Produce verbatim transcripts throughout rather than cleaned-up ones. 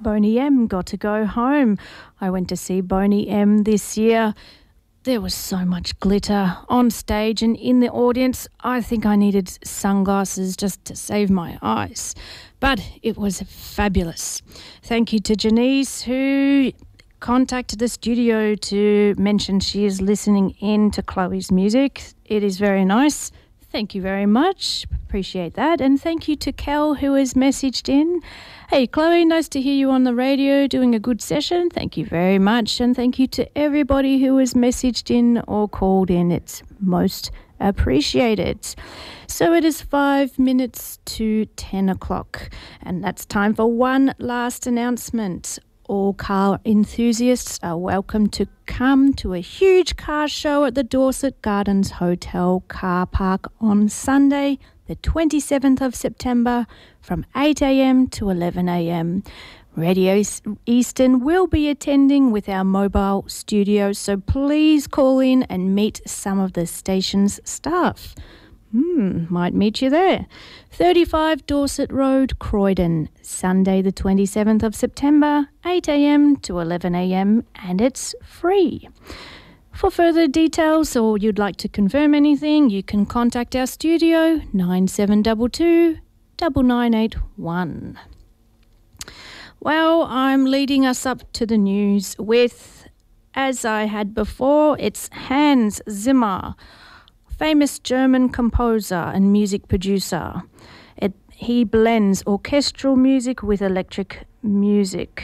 Boney M got to go home. I went to see Boney M this year. There was so much glitter on stage and in the audience. I think I needed sunglasses just to save my eyes. But it was fabulous. Thank you to Janice, who contacted the studio to mention she is listening in to Chloe's music. It is very nice. Thank you very much. Appreciate that. And thank you to Kel, who has messaged in. Hey, Chloe, nice to hear you on the radio doing a good session. Thank you very much. And thank you to everybody who has messaged in or called in. It's most appreciated. So it is five minutes to ten o'clock. And that's time for one last announcement. All car enthusiasts are welcome to come to a huge car show at the Dorset Gardens Hotel car park on Sunday, the twenty-seventh of September, from eight a.m. to eleven a.m. Radio Eastern will be attending with our mobile studio, so please call in and meet some of the station's staff. Hmm, might meet you there. thirty-five Dorset Road, Croydon, Sunday the twenty-seventh of September, eight a.m. to eleven a.m. and it's free. For further details or you'd like to confirm anything, you can contact our studio nine seven two two, nine nine eight one. Well, I'm leading us up to the news with, as I had before, it's Hans Zimmer, famous German composer and music producer. It, he blends orchestral music with electric music.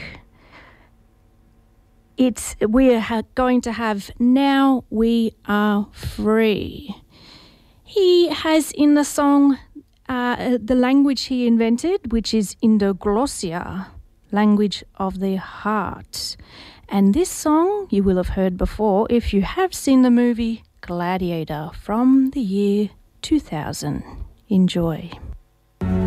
It's we're ha- going to have Now We Are Free. He has in the song uh, the language he invented, which is Indoglossia, language of the heart. And this song you will have heard before if you have seen the movie Gladiator from the year two thousand. Enjoy.